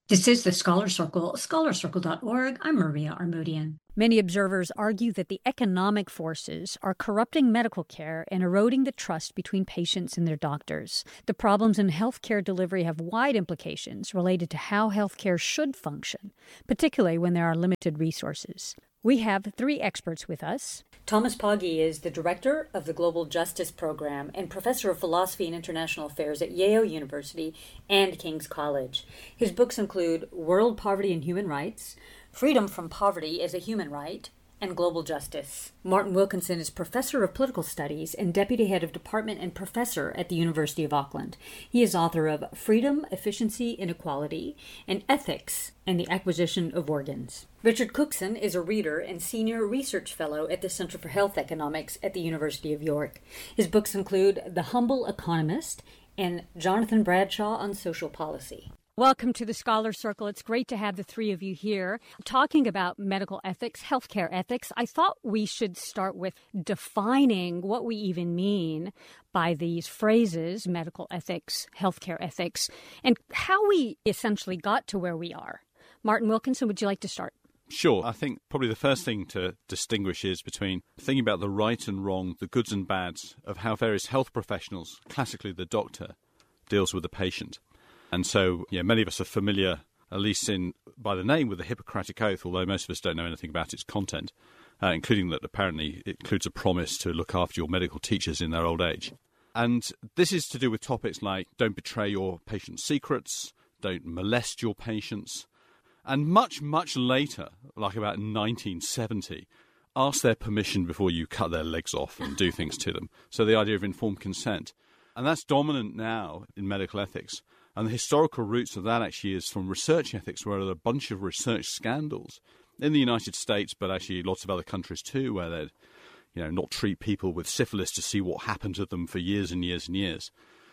This is the Scholar Circle, scholarcircle.org. I'm Maria Armodian. Many observers argue that the economic forces are corrupting medical care and eroding the trust between patients and their doctors. The problems in healthcare delivery have wide implications related to how healthcare should function, particularly when there are limited resources. We have three experts with us. Thomas Pogge is the director of the Global Justice Program and professor of philosophy and international affairs at Yale University and King's College. His books include World Poverty and Human Rights, Freedom from Poverty as a Human Right, and Global Justice. Martin Wilkinson is professor of political studies and deputy head of department and professor at the University of Auckland. He is author of Freedom, Efficiency, Inequality, and Ethics and the Acquisition of Organs. Richard Cookson is a reader and senior research fellow at the Center for Health Economics at the University of York. His books include The Humble Economist and Jonathan Bradshaw on Social Policy. Welcome to the Scholar Circle. It's great to have the three of you here talking about medical ethics, healthcare ethics. I thought we should start with defining what we even mean by these phrases, medical ethics, healthcare ethics, and how we essentially got to where we are. Martin Wilkinson, would you like to start? Sure. I think probably the first thing to distinguish is between thinking about the right and wrong, the goods and bads of how various health professionals, classically the doctor, deals with the patient. And so, many of us are familiar, at least by the name, with the Hippocratic Oath, although most of us don't know anything about its content, including that apparently it includes a promise to look after your medical teachers in their old age. And this is to do with topics like don't betray your patient's secrets, don't molest your patients, and much, much later, like about 1970, ask their permission before you cut their legs off and do things to them. So the idea of informed consent. And that's dominant now in medical ethics. And the historical roots of that actually is from research ethics, where there are a bunch of research scandals in the United States, but actually lots of other countries too, where they'd not treat people with syphilis to see what happened to them for years and years and years.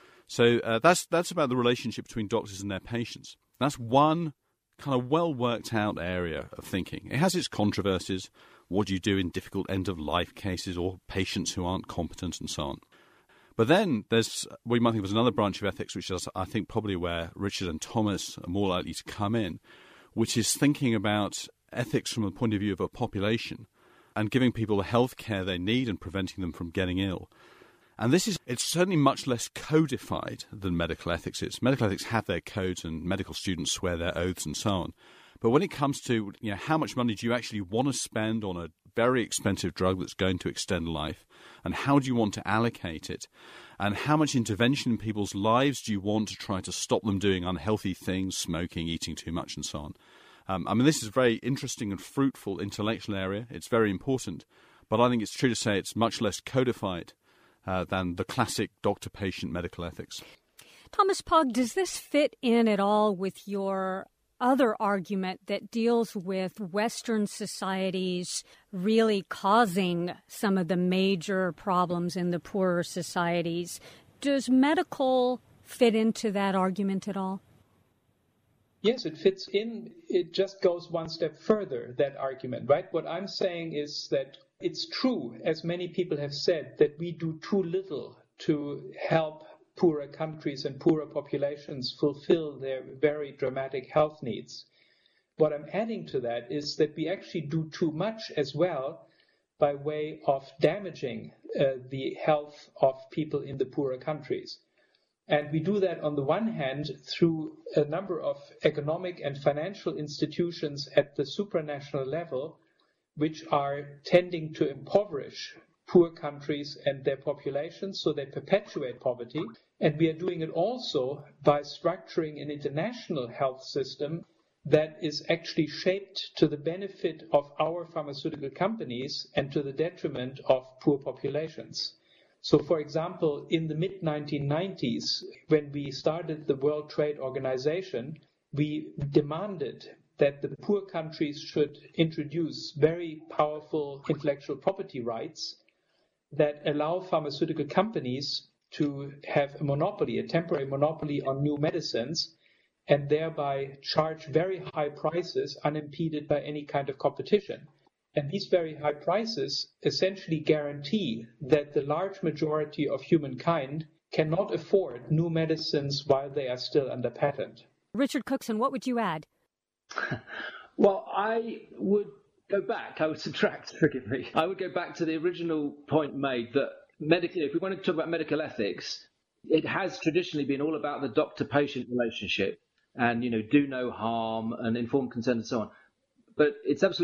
So that's about the relationship between doctors and their patients. That's one kind of well-worked-out area of thinking. It has its controversies. What do you do in difficult end-of-life cases or patients who aren't competent and so on? But then there's what you might think was another branch of ethics, which is, I think, probably where Richard and Thomas are more likely to come in, which is thinking about ethics from the point of view of a population and giving people the health care they need and preventing them from getting ill. And it's certainly much less codified than medical ethics is. Medical ethics have their codes and medical students swear their oaths and so on. But when it comes to how much money do you actually want to spend on a very expensive drug that's going to extend life, and how do you want to allocate it, and how much intervention in people's lives do you want to try to stop them doing unhealthy things, smoking, eating too much and so on. This is a very interesting and fruitful intellectual area. It's very important, but I think it's true to say it's much less codified than the classic doctor-patient medical ethics. Thomas Pogge, does this fit in at all with your other argument that deals with Western societies really causing some of the major problems in the poorer societies? Does medical fit into that argument at all? Yes, it fits in. It just goes one step further, that argument, right? What I'm saying is that it's true, as many people have said, that we do too little to help poorer countries and poorer populations fulfill their very dramatic health needs. What I'm adding to that is that we actually do too much as well by way of damaging the health of people in the poorer countries. And we do that on the one hand through a number of economic and financial institutions at the supranational level, which are tending to impoverish poor countries and their populations, so they perpetuate poverty. And we are doing it also by structuring an international health system that is actually shaped to the benefit of our pharmaceutical companies and to the detriment of poor populations. So, for example, in the mid-1990s, when we started the World Trade Organization, we demanded that the poor countries should introduce very powerful intellectual property rights that allow pharmaceutical companies to have a monopoly, a temporary monopoly on new medicines, and thereby charge very high prices unimpeded by any kind of competition. And these very high prices essentially guarantee that the large majority of humankind cannot afford new medicines while they are still under patent. Richard Cookson, what would you add? Well, I would go back. I would subtract, forgive me. I would go back to the original point made that if we want to talk about medical ethics, it has traditionally been all about the doctor-patient relationship and, do no harm and informed consent and so on. But it's absolutely